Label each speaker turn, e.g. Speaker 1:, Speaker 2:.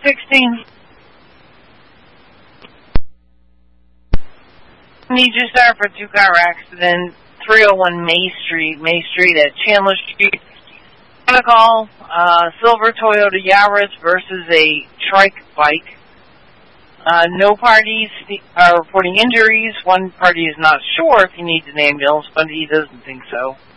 Speaker 1: 16. Need your star for a 2-car accident, 301 May Street at Chandler Street. Gonna call silver Toyota Yaris versus a trike bike. No parties are reporting injuries. One party is not sure if he needs an ambulance, but he doesn't think so.